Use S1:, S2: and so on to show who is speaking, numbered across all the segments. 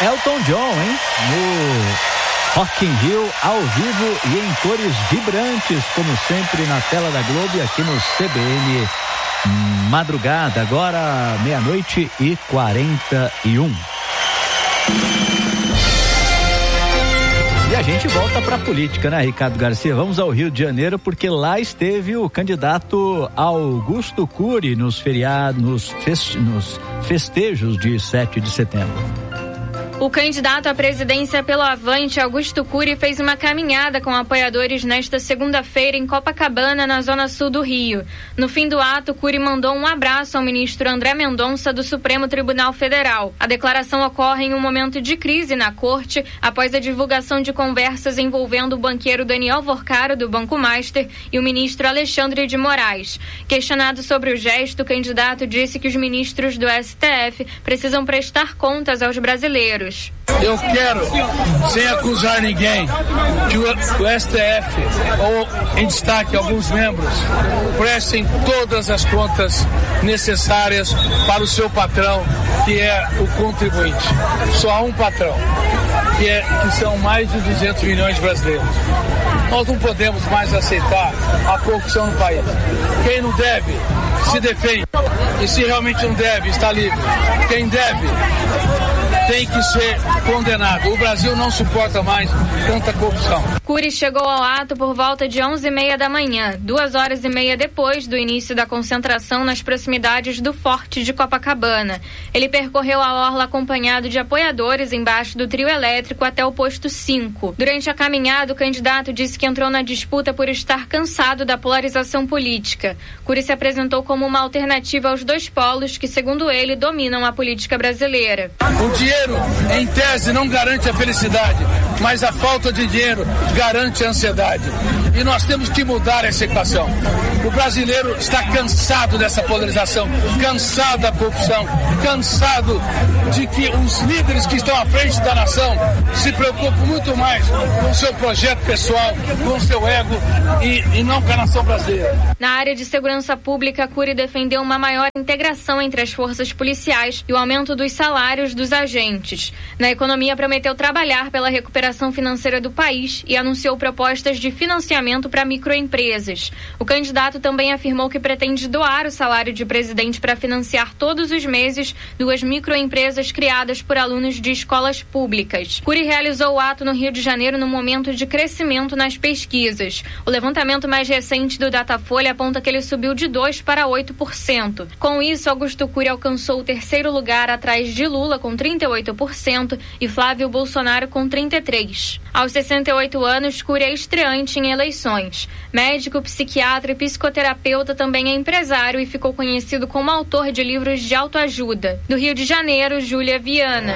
S1: Elton John, hein? No Rock in Rio, ao vivo e em cores vibrantes, como sempre na tela da Globo e aqui no CBN Madrugada, agora 00:41. E a gente volta para a política, né, Ricardo Garcia? Vamos ao Rio de Janeiro, porque lá esteve o candidato Augusto Cury nos festejos de 7 de setembro.
S2: O candidato à presidência pelo Avante, Augusto Cury, fez uma caminhada com apoiadores nesta segunda-feira em Copacabana, na zona sul do Rio. No fim do ato, Cury mandou um abraço ao ministro André Mendonça do Supremo Tribunal Federal. A declaração ocorre em um momento de crise na corte, após a divulgação de conversas envolvendo o banqueiro Daniel Vorcaro, do Banco Master, e o ministro Alexandre de Moraes. Questionado sobre o gesto, o candidato disse que os ministros do STF precisam prestar contas aos brasileiros.
S3: Eu quero, sem acusar ninguém, que o STF, ou em destaque alguns membros, prestem todas as contas necessárias para o seu patrão, que é o contribuinte. Só há um patrão, que são mais de 200 milhões de brasileiros. Nós não podemos mais aceitar a corrupção no país. Quem não deve, se defende. E se realmente não deve, está livre. Quem deve, tem que ser condenado. O Brasil não suporta mais tanta corrupção.
S2: Cury chegou ao ato por volta de 11h30 da manhã, 2h30 depois do início da concentração nas proximidades do Forte de Copacabana. Ele percorreu a orla acompanhado de apoiadores embaixo do trio elétrico até o posto 5. Durante a caminhada, o candidato disse que entrou na disputa por estar cansado da polarização política. Cury se apresentou como uma alternativa aos dois polos que, segundo ele, dominam a política brasileira.
S3: O dinheiro, em tese, não garante a felicidade, mas a falta de dinheiro garante a ansiedade. E nós temos que mudar essa equação. O brasileiro está cansado dessa polarização, cansado da corrupção, cansado de que os líderes que estão à frente da nação se preocupam muito mais com o seu projeto pessoal, com o seu ego e não com a nação brasileira.
S2: Na área de segurança pública, Cury defendeu uma maior integração entre as forças policiais e o aumento dos salários dos agentes. Na economia, prometeu trabalhar pela recuperação financeira do país e anunciou propostas de financiamento para microempresas. O candidato também afirmou que pretende doar o salário de presidente para financiar todos os meses 2 microempresas criadas por alunos de escolas públicas. Cury realizou o ato no Rio de Janeiro no momento de crescimento nas pesquisas. O levantamento mais recente do Datafolha aponta que ele subiu de 2% para 8%. Com isso, Augusto Cury alcançou o terceiro lugar atrás de Lula com 38% e Flávio Bolsonaro com 33%. Aos 68 anos, Cury é estreante em eleições. Médico, psiquiatra e psicoterapeuta, também é empresário e ficou conhecido como autor de livros de autoajuda. Do Rio de Janeiro, Júlia Viana.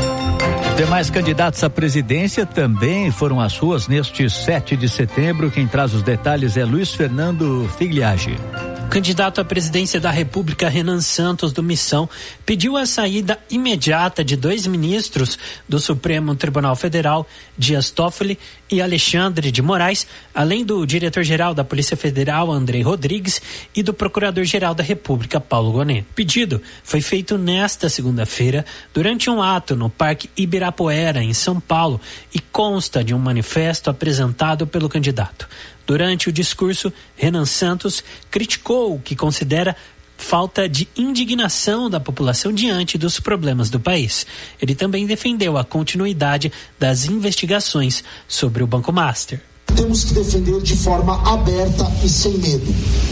S1: Demais candidatos à presidência também foram às ruas neste 7 de setembro. Quem traz os detalhes é Luiz Fernando Figliagi.
S4: O candidato à presidência da República, Renan Santos, do Missão, pediu a saída imediata de 2 ministros do Supremo Tribunal Federal, Dias Toffoli e Alexandre de Moraes, além do diretor-geral da Polícia Federal, Andrei Rodrigues, e do procurador-geral da República, Paulo Gonet. O pedido foi feito nesta segunda-feira durante um ato no Parque Ibirapuera, em São Paulo, e consta de um manifesto apresentado pelo candidato. Durante o discurso, Renan Santos criticou o que considera falta de indignação da população diante dos problemas do país. Ele também defendeu a continuidade das investigações sobre o Banco Master.
S5: Temos que defender de forma aberta e sem medo.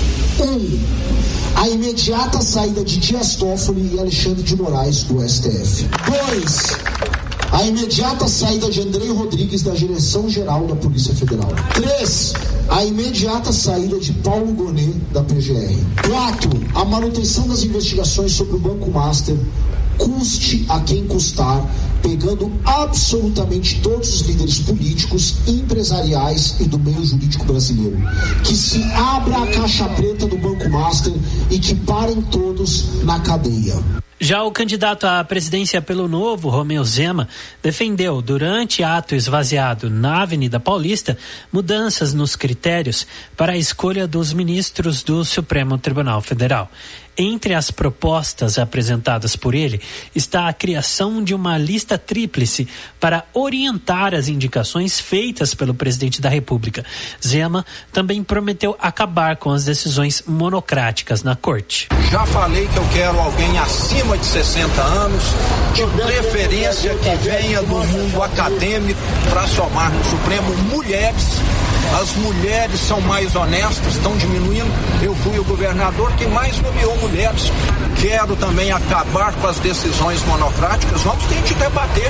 S5: 1. A imediata saída de Dias Toffoli e Alexandre de Moraes do STF. 2. A imediata saída de Andrei Rodrigues da Direção-Geral da Polícia Federal. 3. A imediata saída de Paulo Gonet da PGR. 4. A manutenção das investigações sobre o Banco Master, custe a quem custar, pegando absolutamente todos os líderes políticos, empresariais e do meio jurídico brasileiro. Que se abra a caixa preta do Banco Master e que parem todos na cadeia.
S4: Já o candidato à presidência pelo Novo, Romeu Zema, defendeu, durante ato esvaziado na Avenida Paulista, mudanças nos critérios para a escolha dos ministros do Supremo Tribunal Federal. Entre as propostas apresentadas por ele está a criação de uma lista tríplice para orientar as indicações feitas pelo presidente da República. Zema também prometeu acabar com as decisões monocráticas na corte.
S6: Já falei que eu quero alguém acima de 60 anos, de preferência que venha do mundo acadêmico para somar no Supremo mulheres. As mulheres são mais honestas, estão diminuindo. Eu fui o governador que mais nomeou mulheres. Quero também acabar com as decisões monocráticas. Vamos ter que debater.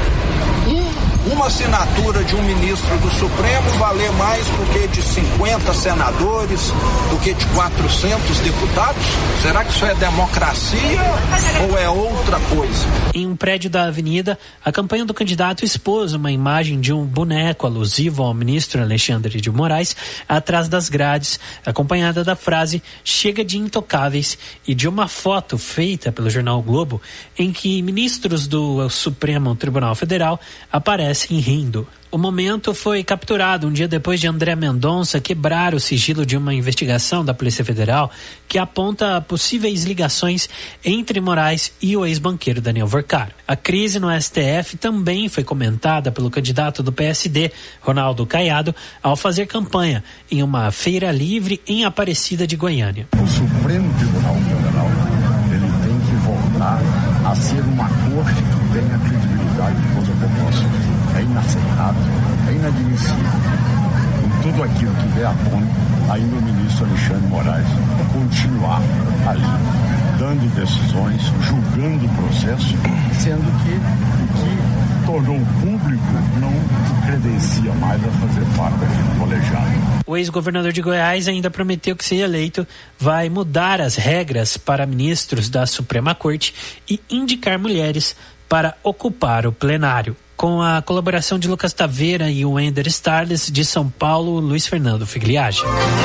S6: Uma assinatura de um ministro do Supremo valer mais do que de 50 senadores, do que de 400 deputados? Será que isso é democracia ou é outra coisa?
S4: Em um prédio da avenida, a campanha do candidato expôs uma imagem de um boneco alusivo ao ministro Alexandre de Moraes atrás das grades, acompanhada da frase "Chega de intocáveis" e de uma foto feita pelo jornal o Globo em que ministros do Supremo Tribunal Federal aparecem rindo. O momento foi capturado um dia depois de André Mendonça quebrar o sigilo de uma investigação da Polícia Federal que aponta possíveis ligações entre Moraes e o ex-banqueiro Daniel Vorcaro. A crise no STF também foi comentada pelo candidato do PSD, Ronaldo Caiado, ao fazer campanha em uma feira livre em Aparecida de Goiânia.
S7: O Supremo Tribunal Federal, ele tem que voltar a ser uma corte que tenha credibilidade de toda a população. É inaceitável, é inadmissível. Com tudo aquilo que vem à tona, ainda o ministro Alexandre Moraes continuar ali, dando decisões, julgando o processo, sendo que o que tornou público não credencia mais a fazer parte daquele colegiado.
S4: O ex-governador de Goiás ainda prometeu que, se eleito, vai mudar as regras para ministros da Suprema Corte e indicar mulheres para ocupar o plenário. Com a colaboração de Lucas Taveira e o Ender Starles, de São Paulo, Luiz Fernando Figliage.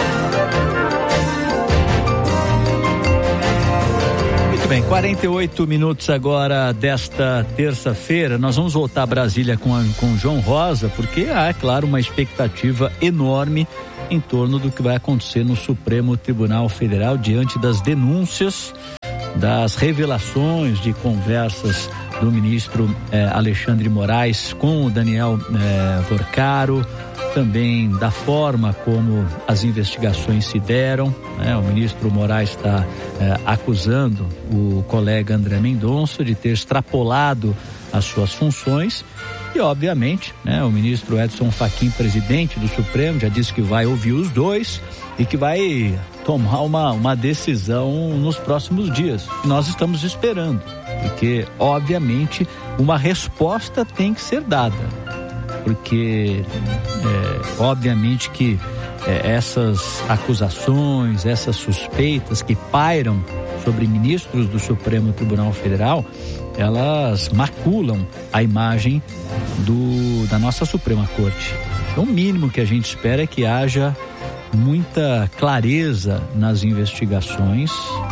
S1: Muito bem, 48 minutos agora desta terça-feira. Nós vamos voltar a Brasília com João Rosa, porque há, é claro, uma expectativa enorme em torno do que vai acontecer no Supremo Tribunal Federal diante das denúncias, das revelações de conversas do ministro Alexandre de Moraes com o Daniel Vorcaro, também da forma como as investigações se deram. O ministro Moraes está acusando o colega André Mendonça de ter extrapolado as suas funções e, obviamente, o ministro Edson Fachin, presidente do Supremo, já disse que vai ouvir os dois e que vai tomar uma decisão nos próximos dias. Nós estamos esperando, porque, obviamente, uma resposta tem que ser dada, porque, obviamente que essas acusações, essas suspeitas que pairam sobre ministros do Supremo Tribunal Federal, elas maculam a imagem da nossa Suprema Corte. Então, o mínimo que a gente espera é que haja muita clareza nas investigações,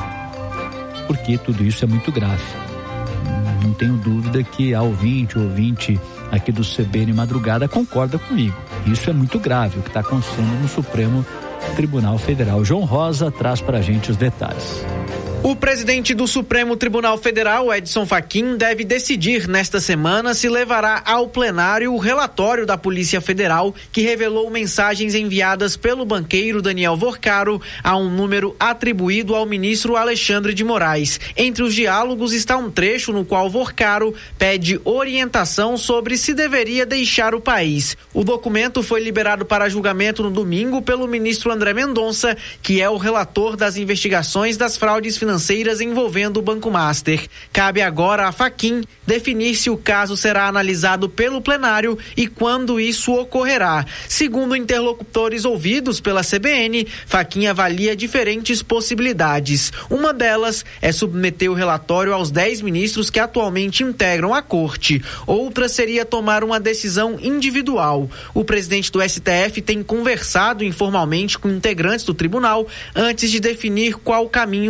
S1: porque tudo isso é muito grave. Não tenho dúvida que a ouvinte aqui do CBN Madrugada concorda comigo. Isso é muito grave, o que está acontecendo no Supremo Tribunal Federal. João Rosa traz para a gente os detalhes.
S8: O presidente do Supremo Tribunal Federal, Edson Fachin, deve decidir nesta semana se levará ao plenário o relatório da Polícia Federal que revelou mensagens enviadas pelo banqueiro Daniel Vorcaro a um número atribuído ao ministro Alexandre de Moraes. Entre os diálogos está um trecho no qual Vorcaro pede orientação sobre se deveria deixar o país. O documento foi liberado para julgamento no domingo pelo ministro André Mendonça, que é o relator das investigações das fraudes financeiras envolvendo o Banco Master. Cabe agora a Fachin definir se o caso será analisado pelo plenário e quando isso ocorrerá. Segundo interlocutores ouvidos pela CBN, Fachin avalia diferentes possibilidades. Uma delas é submeter o relatório aos 10 ministros que atualmente integram a corte. Outra seria tomar uma decisão individual. O presidente do STF tem conversado informalmente com integrantes do tribunal antes de definir qual caminho seguirá.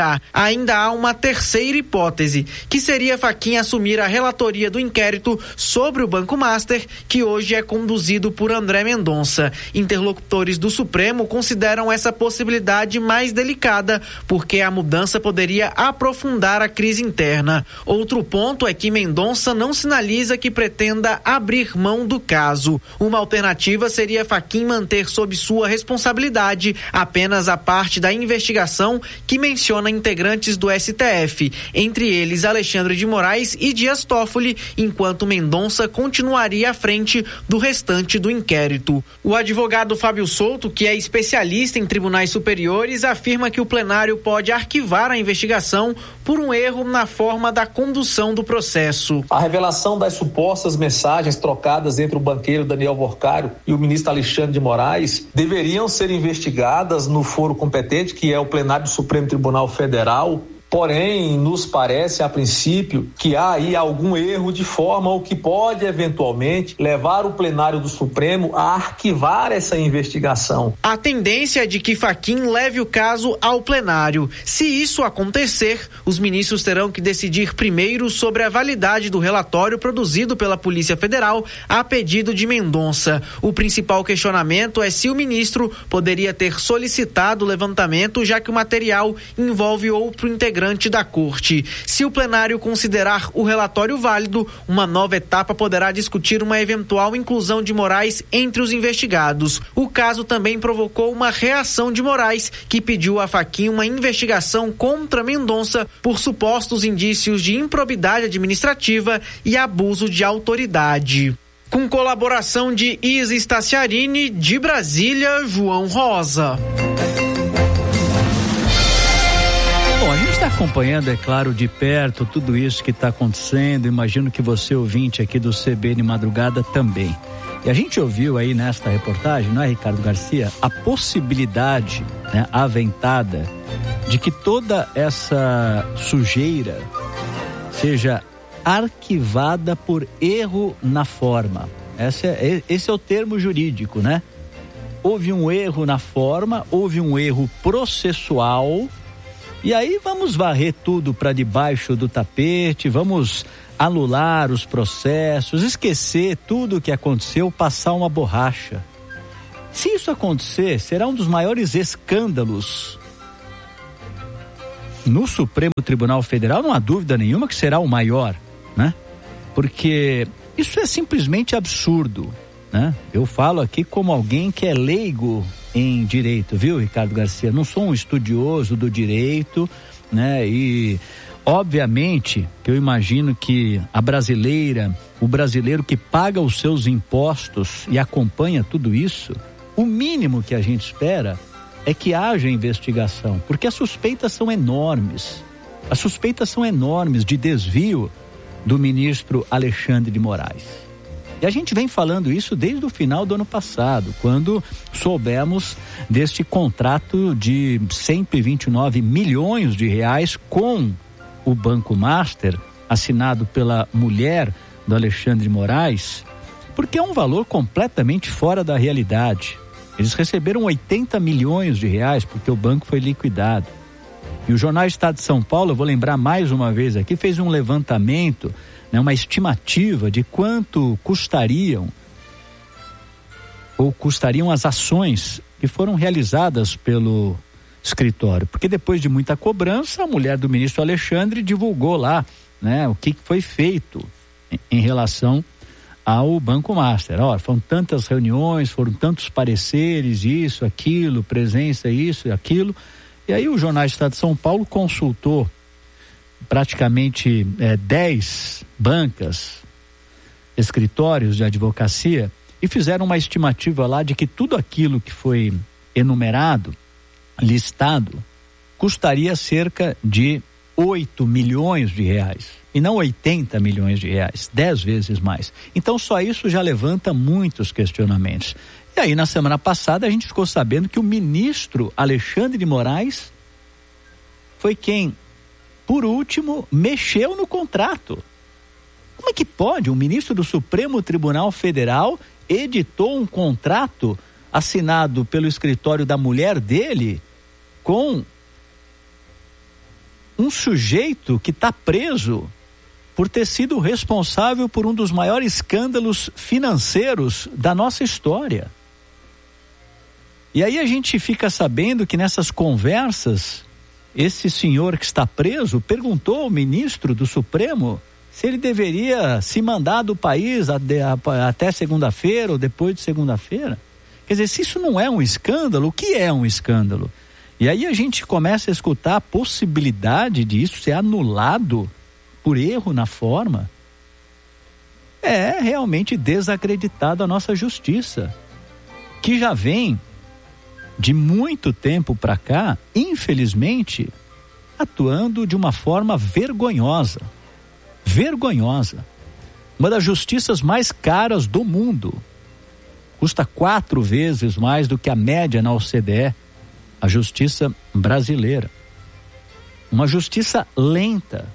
S8: seguirá. Ainda há uma terceira hipótese, que seria Fachin assumir a relatoria do inquérito sobre o Banco Master, que hoje é conduzido por André Mendonça. Interlocutores do Supremo consideram essa possibilidade mais delicada, porque a mudança poderia aprofundar a crise interna. Outro ponto é que Mendonça não sinaliza que pretenda abrir mão do caso. Uma alternativa seria Fachin manter sob sua responsabilidade apenas a parte da investigação que menciona integrantes do STF, entre eles Alexandre de Moraes e Dias Toffoli, enquanto Mendonça continuaria à frente do restante do inquérito. O advogado Fábio Souto, que é especialista em tribunais superiores, afirma que o plenário pode arquivar a investigação por um erro na forma da condução do processo.
S9: A revelação das supostas mensagens trocadas entre o banqueiro Daniel Borcário e o ministro Alexandre de Moraes deveriam ser investigadas no foro competente, que é o plenário do Supremo Tribunal Federal. Porém, nos parece, a princípio, que há aí algum erro de forma o que pode, eventualmente, levar o plenário do Supremo a arquivar essa investigação.
S8: A tendência é de que Fachin leve o caso ao plenário. Se isso acontecer, os ministros terão que decidir primeiro sobre a validade do relatório produzido pela Polícia Federal a pedido de Mendonça. O principal questionamento é se o ministro poderia ter solicitado o levantamento, já que o material envolve outro integrante da corte. Se o plenário considerar o relatório válido, uma nova etapa poderá discutir uma eventual inclusão de Moraes entre os investigados. O caso também provocou uma reação de Moraes, que pediu a Fachin uma investigação contra Mendonça por supostos indícios de improbidade administrativa e abuso de autoridade. Com colaboração de Isa Staciarini, de Brasília, João Rosa.
S1: Bom, a gente está acompanhando, é claro, de perto tudo isso que está acontecendo. Imagino que você, ouvinte aqui do CBN Madrugada, também. E a gente ouviu aí nesta reportagem, não é, Ricardo Garcia, a possibilidade, né, aventada de que toda essa sujeira seja arquivada por erro na forma. Esse é o termo jurídico, né? Houve um erro na forma, houve um erro processual. E aí vamos varrer tudo para debaixo do tapete, vamos anular os processos, esquecer tudo o que aconteceu, passar uma borracha. Se isso acontecer, será um dos maiores escândalos no Supremo Tribunal Federal, não há dúvida nenhuma que será o maior, né? Porque isso é simplesmente absurdo, né? Eu falo aqui como alguém que é leigo em direito, viu, Ricardo Garcia? Não sou um estudioso do direito, né? E obviamente que eu imagino que o brasileiro que paga os seus impostos e acompanha tudo isso, o mínimo que a gente espera é que haja investigação, porque as suspeitas são enormes. As suspeitas são enormes de desvio do ministro Alexandre de Moraes. E a gente vem falando isso desde o final do ano passado, quando soubemos deste contrato de 129 milhões de reais com o Banco Master, assinado pela mulher do Alexandre de Moraes, porque é um valor completamente fora da realidade. Eles receberam 80 milhões de reais porque o banco foi liquidado. E o Jornal Estado de São Paulo, eu vou lembrar mais uma vez aqui, fez um levantamento, uma estimativa de quanto custariam as ações que foram realizadas pelo escritório, porque depois de muita cobrança, a mulher do ministro Alexandre divulgou lá, né, o que foi feito em relação ao Banco Master. Foram tantas reuniões, foram tantos pareceres, isso, aquilo, presença, isso e aquilo, e aí o Jornal Estado de São Paulo consultou praticamente 10 bancas, escritórios de advocacia, e fizeram uma estimativa lá de que tudo aquilo que foi enumerado, listado, custaria cerca de 8 milhões de reais, e não 80 milhões de reais, 10 vezes mais. Então só isso já levanta muitos questionamentos. E aí na semana passada a gente ficou sabendo que o ministro Alexandre de Moraes foi quem, por último, mexeu no contrato. Como é que pode? Um ministro do Supremo Tribunal Federal editou um contrato assinado pelo escritório da mulher dele com um sujeito que está preso por ter sido responsável por um dos maiores escândalos financeiros da nossa história. E aí a gente fica sabendo que nessas conversas, esse senhor que está preso perguntou ao ministro do Supremo se ele deveria se mandar do país até segunda-feira ou depois de segunda-feira. Quer dizer, se isso não é um escândalo, o que é um escândalo? E aí a gente começa a escutar a possibilidade de isso ser anulado por erro na forma. É realmente desacreditado a nossa justiça, que já vem de muito tempo para cá, infelizmente, atuando de uma forma vergonhosa. Vergonhosa. Uma das justiças mais caras do mundo. Custa 4 vezes mais do que a média na OCDE, a justiça brasileira. Uma justiça lenta.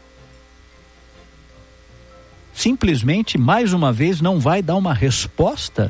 S1: Simplesmente, mais uma vez, não vai dar uma resposta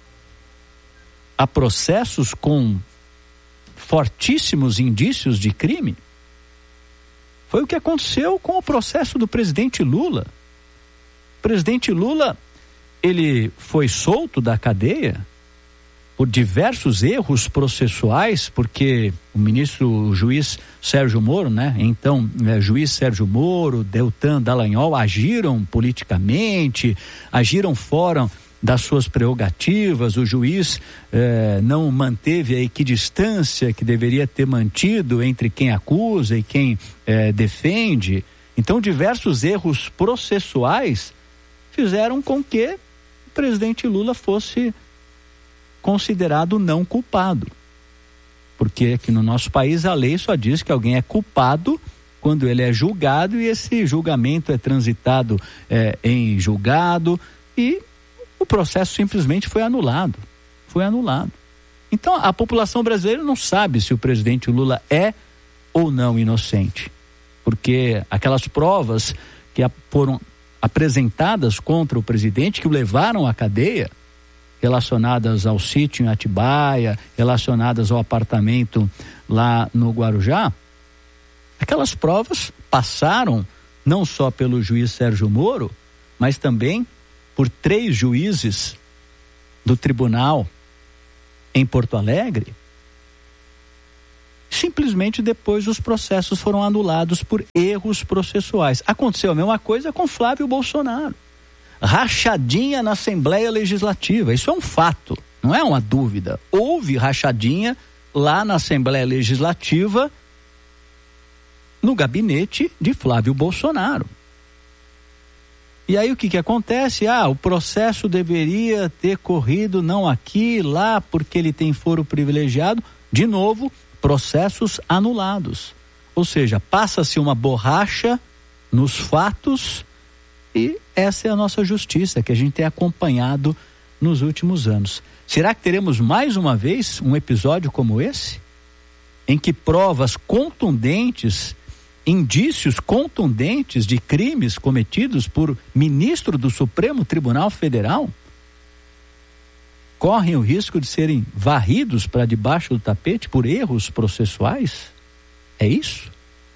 S1: a processos com fortíssimos indícios de crime. Foi o que aconteceu com o processo do presidente Lula. O presidente Lula, ele foi solto da cadeia por diversos erros processuais, porque o juiz Sérgio Moro, juiz Sérgio Moro, Deltan Dallagnol agiram politicamente, agiram fora das suas prerrogativas, o juiz não manteve a equidistância que deveria ter mantido entre quem acusa e quem defende. Então, diversos erros processuais fizeram com que o presidente Lula fosse considerado não culpado. Porque aqui no nosso país a lei só diz que alguém é culpado quando ele é julgado, e esse julgamento é transitado em julgado, e o processo simplesmente foi anulado. Foi anulado. Então a população brasileira não sabe se o presidente Lula é ou não inocente, porque aquelas provas que foram apresentadas contra o presidente, que o levaram à cadeia, relacionadas ao sítio em Atibaia, relacionadas ao apartamento lá no Guarujá, aquelas provas passaram não só pelo juiz Sérgio Moro, mas também por 3 juízes do tribunal em Porto Alegre. Simplesmente depois os processos foram anulados por erros processuais. Aconteceu a mesma coisa com Flávio Bolsonaro. Rachadinha na Assembleia Legislativa, isso é um fato, não é uma dúvida. Houve rachadinha lá na Assembleia Legislativa, no gabinete de Flávio Bolsonaro. E aí o que acontece? O processo deveria ter corrido não aqui, lá, porque ele tem foro privilegiado. De novo, processos anulados. Ou seja, passa-se uma borracha nos fatos, e essa é a nossa justiça que a gente tem acompanhado nos últimos anos. Será que teremos mais uma vez um episódio como esse? Em que provas contundentes, indícios contundentes de crimes cometidos por ministro do Supremo Tribunal Federal correm o risco de serem varridos para debaixo do tapete por erros processuais? É isso?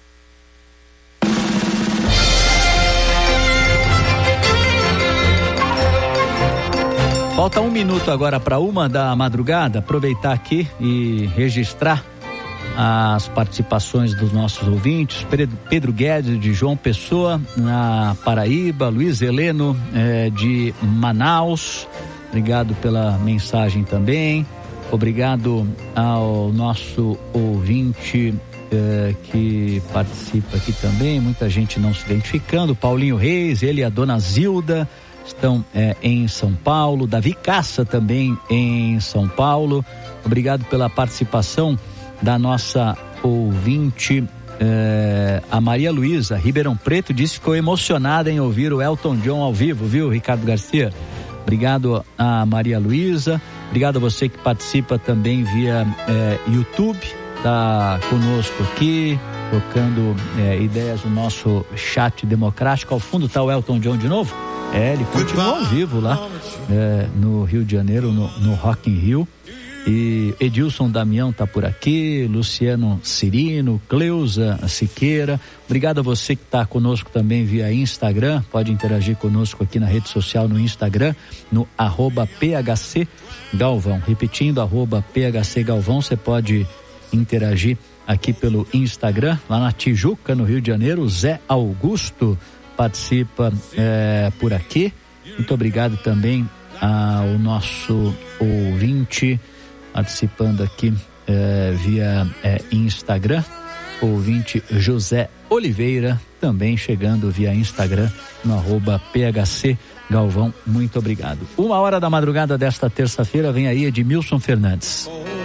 S1: Falta 1 minuto agora para 1 da madrugada. Aproveitar aqui e registrar as participações dos nossos ouvintes. Pedro Guedes de João Pessoa, na Paraíba. Luiz Heleno de Manaus. Obrigado pela mensagem também. Obrigado ao nosso ouvinte que participa aqui também. Muita gente não se identificando. Paulinho Reis, ele e a dona Zilda estão em São Paulo. Davi Caça também em São Paulo. Obrigado pela participação da nossa ouvinte, a Maria Luísa Ribeirão Preto, disse que ficou emocionada em ouvir o Elton John ao vivo, viu, Ricardo Garcia? Obrigado a Maria Luísa. Obrigado a você que participa também via YouTube, tá conosco aqui, trocando ideias no nosso chat democrático. Ao fundo tá o Elton John de novo. Ele continua ao vivo lá no Rio de Janeiro, no Rock in Rio. E Edilson Damião tá por aqui, Luciano Cirino, Cleusa Siqueira. Obrigado a você que está conosco também via Instagram. Pode interagir conosco aqui na rede social no Instagram, no @PHC Galvão. Repetindo, @PHC Galvão, você pode interagir aqui pelo Instagram. Lá na Tijuca, no Rio de Janeiro, o Zé Augusto participa por aqui. Muito obrigado também ao nosso ouvinte participando aqui via Instagram, ouvinte José Oliveira, também chegando via Instagram no @PHC Galvão. Muito obrigado. 1h da madrugada desta terça-feira, vem aí Edmilson Fernandes.